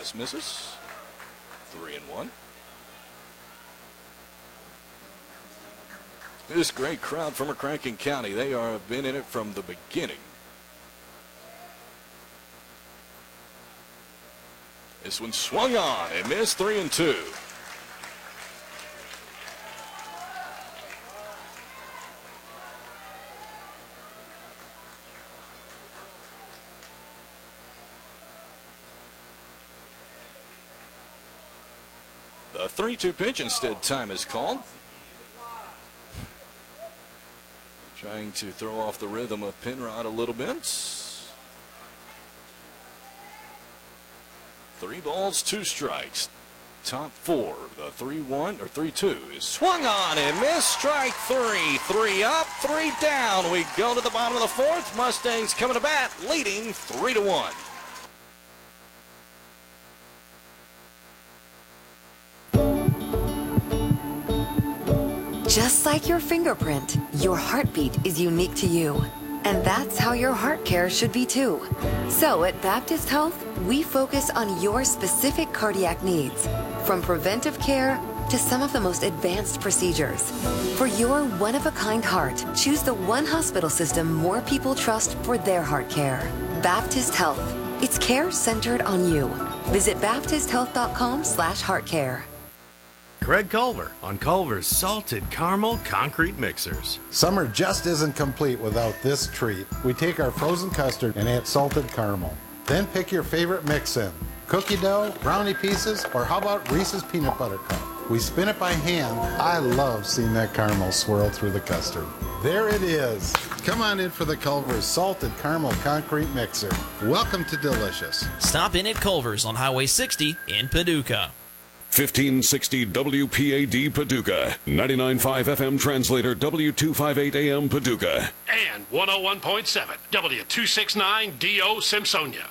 This misses. 3-1. This great crowd from McCracken County. They have been in it from the beginning. This one swung on and missed. 3-2. The 3-2 pitch, instead time is called. Trying to throw off the rhythm of Penrod a little bit. 3 balls, 2 strikes. Top 4. The 3-1 or 3-2 is swung on and missed. Strike 3. 3 up, 3 down. We go to the bottom of the 4th. Mustangs coming to bat, leading 3-1. Just like your fingerprint, your heartbeat is unique to you. And that's how your heart care should be too. So at Baptist Health, we focus on your specific cardiac needs, from preventive care to some of the most advanced procedures. For your one-of-a-kind heart, choose the one hospital system more people trust for their heart care. Baptist Health. It's care centered on you. Visit baptisthealth.com/heartcare. Craig Culver on Culver's Salted Caramel Concrete Mixers. Summer just isn't complete without this treat. We take our frozen custard and add salted caramel. Then pick your favorite mix in. Cookie dough, brownie pieces, or how about Reese's Peanut Butter Cup? We spin it by hand. I love seeing that caramel swirl through the custard. There it is. Come on in for the Culver's Salted Caramel Concrete Mixer. Welcome to Delicious. Stop in at Culver's on Highway 60 in Paducah. 1560 WPAD Paducah, 99.5 FM translator W258 AM Paducah, and 101.7 W269 DO Simpsonia.